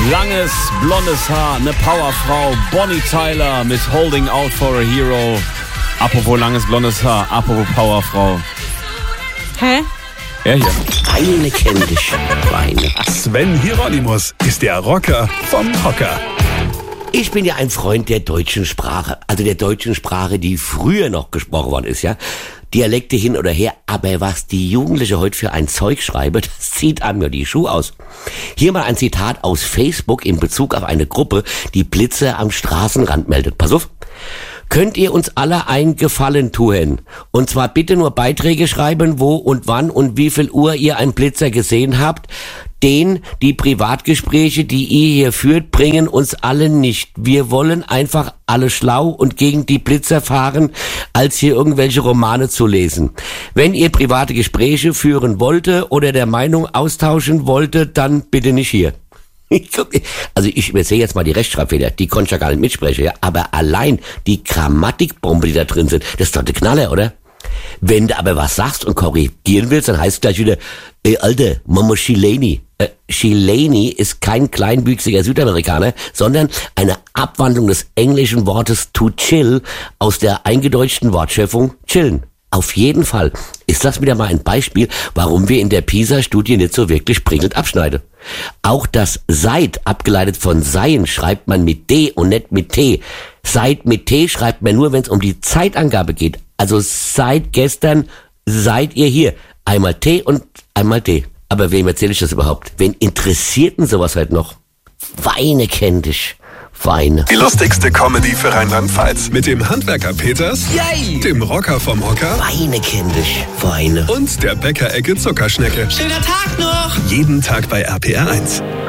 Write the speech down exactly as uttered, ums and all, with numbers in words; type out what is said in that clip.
Langes, blondes Haar, eine Powerfrau, Bonnie Tyler mit Holding Out for a Hero. Apropos langes, blondes Haar, apropos Powerfrau. Hä? Ja, hier. Weine kenn dich, Weine. Sven Hieronymus ist der Rocker vom Hocker. Ich bin ja ein Freund der deutschen Sprache, also der deutschen Sprache, die früher noch gesprochen worden ist, ja. Dialekte hin oder her, aber was die Jugendliche heute für ein Zeug schreiben, das zieht an mir die Schuhe aus. Hier mal ein Zitat aus Facebook in Bezug auf eine Gruppe, die Blitze am Straßenrand meldet. Pass auf. Könnt ihr uns alle einen Gefallen tun? Und zwar bitte nur Beiträge schreiben, wo und wann und wie viel Uhr ihr einen Blitzer gesehen habt. Den, die Privatgespräche, die ihr hier führt, bringen uns alle nicht. Wir wollen einfach alle schlau und gegen die Blitzer fahren, als hier irgendwelche Romane zu lesen. Wenn ihr private Gespräche führen wollte oder der Meinung austauschen wollte, dann bitte nicht hier. Also ich übersehe jetzt mal die Rechtschreibfehler, die konnte ich ja gar nicht mitsprechen, ja? Aber allein die Grammatikbombe, die da drin sind, das ist doch der Knaller, oder? Wenn du aber was sagst und korrigieren willst, dann heißt es gleich wieder, ey, Alter, Mama Chileni. Äh, Chileni ist kein kleinwüchsiger Südamerikaner, sondern eine Abwandlung des englischen Wortes to chill aus der eingedeutschten Wortschöpfung chillen. Auf jeden Fall ist das wieder mal ein Beispiel, warum wir in der PISA-Studie nicht so wirklich prickelnd abschneiden. Auch das Seit, abgeleitet von Seien, schreibt man mit D und nicht mit T. Seit mit T schreibt man nur, wenn es um die Zeitangabe geht. Also seit gestern seid ihr hier. Einmal T und einmal D. Aber wem erzähle ich das überhaupt? Wen interessiert denn sowas halt noch? Weine kenn dich. Weine. Die lustigste Comedy für Rheinland-Pfalz. Mit dem Handwerker Peters, Yay! dem Rocker vom Hocker Weine kenn dich. Weine. und der Bäckerecke Zuckerschnecke. Schöner Tag noch! Jeden Tag bei R P R eins.